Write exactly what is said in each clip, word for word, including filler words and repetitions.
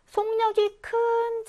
속력이 큰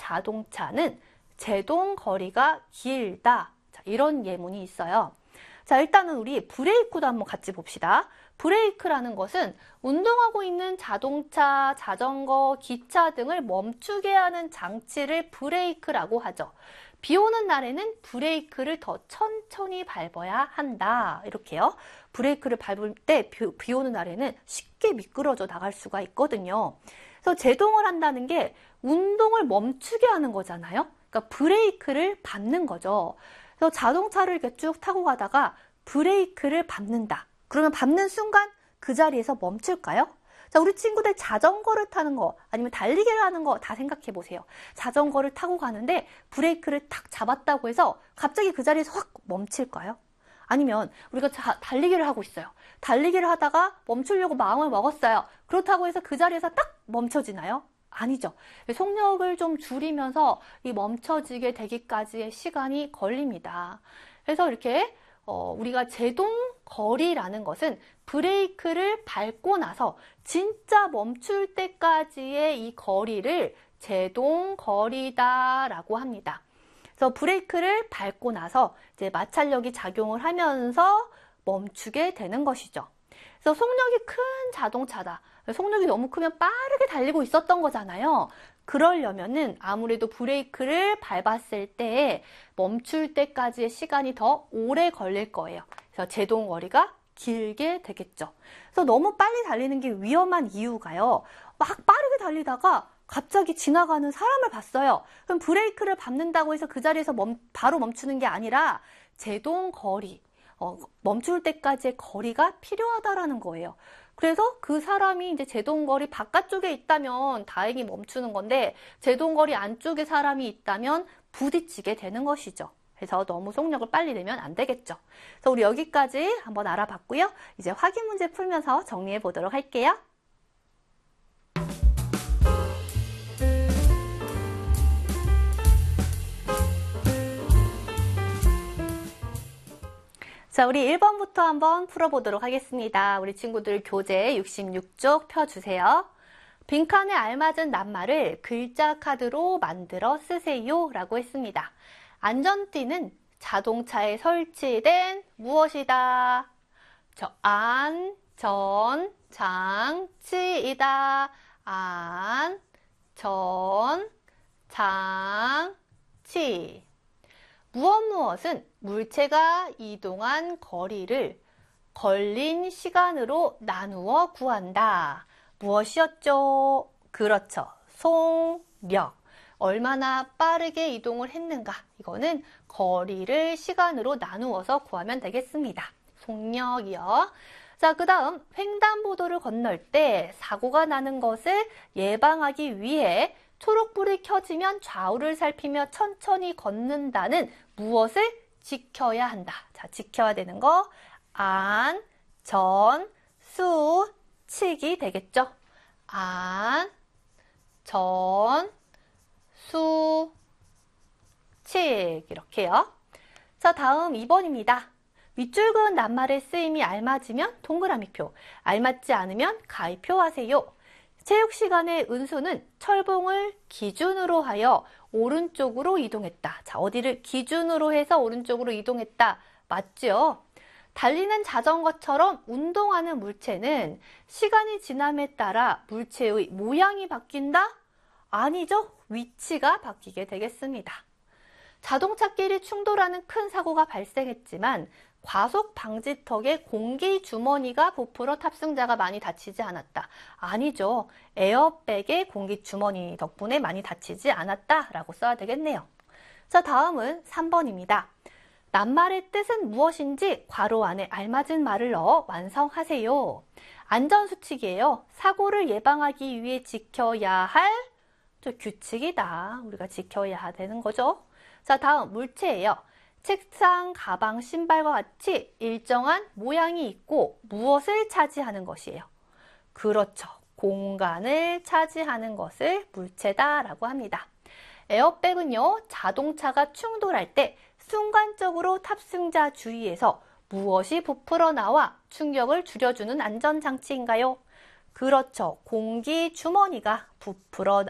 자동차는 제동 거리가 길다. 자, 이런 예문이 있어요. 자, 일단은 우리 브레이크도 한번 같이 봅시다. 브레이크라는 것은 운동하고 있는 자동차, 자전거, 기차 등을 멈추게 하는 장치를 브레이크라고 하죠. 비 오는 날에는 브레이크를 더 천천히 밟아야 한다. 이렇게요. 브레이크를 밟을 때 비, 비 오는 날에는 쉽게 미끄러져 나갈 수가 있거든요. 그래서 제동을 한다는 게 운동을 멈추게 하는 거잖아요. 그러니까 브레이크를 밟는 거죠. 그래서 자동차를 이렇게 쭉 타고 가다가 브레이크를 밟는다. 그러면 밟는 순간 그 자리에서 멈출까요? 자, 우리 친구들 자전거를 타는 거 아니면 달리기를 하는 거 다 생각해 보세요. 자전거를 타고 가는데 브레이크를 탁 잡았다고 해서 갑자기 그 자리에서 확 멈출까요? 아니면 우리가 자, 달리기를 하고 있어요. 달리기를 하다가 멈추려고 마음을 먹었어요. 그렇다고 해서 그 자리에서 딱 멈춰지나요? 아니죠. 속력을 좀 줄이면서 이 멈춰지게 되기까지의 시간이 걸립니다. 그래서 이렇게 어, 우리가 제동 거리라는 것은 브레이크를 밟고 나서 진짜 멈출 때까지의 이 거리를 제동 거리다라고 합니다. 그래서 브레이크를 밟고 나서 이제 마찰력이 작용을 하면서 멈추게 되는 것이죠. 그래서 속력이 큰 자동차다. 속력이 너무 크면 빠르게 달리고 있었던 거잖아요. 그러려면은 아무래도 브레이크를 밟았을 때 멈출 때까지의 시간이 더 오래 걸릴 거예요. 그래서 제동 거리가 길게 되겠죠. 그래서 너무 빨리 달리는 게 위험한 이유가요. 막 빠르게 달리다가 갑자기 지나가는 사람을 봤어요. 그럼 브레이크를 밟는다고 해서 그 자리에서 멈, 바로 멈추는 게 아니라 제동 거리, 어, 멈출 때까지의 거리가 필요하다라는 거예요. 그래서 그 사람이 이제 제동거리 바깥쪽에 있다면 다행히 멈추는 건데 제동거리 안쪽에 사람이 있다면 부딪히게 되는 것이죠. 그래서 너무 속력을 빨리 내면 안 되겠죠. 그래서 우리 여기까지 한번 알아봤고요. 이제 확인 문제 풀면서 정리해 보도록 할게요. 자, 우리 일 번부터 한번 풀어보도록 하겠습니다. 우리 친구들 교재 육십육 쪽 펴주세요. 빈칸에 알맞은 낱말을 글자 카드로 만들어 쓰세요 라고 했습니다. 안전띠는 자동차에 설치된 무엇이다? 저 안전 장치이다. 안전 장치. 무엇 무엇은 물체가 이동한 거리를 걸린 시간으로 나누어 구한다. 무엇이었죠? 그렇죠. 속력. 얼마나 빠르게 이동을 했는가. 이거는 거리를 시간으로 나누어서 구하면 되겠습니다. 속력이요. 자, 그 다음 횡단보도를 건널 때 사고가 나는 것을 예방하기 위해 초록불이 켜지면 좌우를 살피며 천천히 걷는다는 무엇을 지켜야 한다. 자, 지켜야 되는 거 안, 전, 수, 칙이 되겠죠. 안, 전, 수, 칙 이렇게요. 자, 다음 이 번입니다. 밑줄 그은 낱말의 쓰임이 알맞으면 동그라미표, 알맞지 않으면 가위표 하세요. 체육 시간에 은수는 철봉을 기준으로 하여 오른쪽으로 이동했다. 자, 어디를 기준으로 해서 오른쪽으로 이동했다. 맞죠? 달리는 자전거처럼 운동하는 물체는 시간이 지남에 따라 물체의 모양이 바뀐다? 아니죠. 위치가 바뀌게 되겠습니다. 자동차끼리 충돌하는 큰 사고가 발생했지만 과속 방지턱에 공기 주머니가 부풀어 탑승자가 많이 다치지 않았다. 아니죠. 에어백에 공기 주머니 덕분에 많이 다치지 않았다라고 써야 되겠네요. 자, 다음은 삼 번입니다. 낱말의 뜻은 무엇인지 괄호 안에 알맞은 말을 넣어 완성하세요. 안전수칙이에요. 사고를 예방하기 위해 지켜야 할 규칙이다. 우리가 지켜야 되는 거죠. 자, 다음 물체예요. 책상, 가방, 신발과 같이 일정한 모양이 있고 무엇을 차지하는 것이에요? 그렇죠. 공간을 차지하는 것을 물체다라고 합니다. 에어백은요, 자동차가 충돌할 때 순간적으로 탑승자 주위에서 무엇이 부풀어 나와 충격을 줄여주는 안전장치인가요? 그렇죠. 공기 주머니가 부풀어